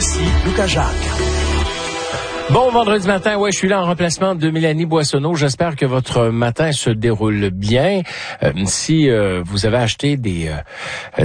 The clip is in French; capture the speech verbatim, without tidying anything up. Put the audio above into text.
Voici Lucas Jacques. Bon vendredi matin, ouais, je suis là en remplacement de Mélanie Boissonneau. J'espère que votre matin se déroule bien. Euh, si euh, vous avez acheté des euh,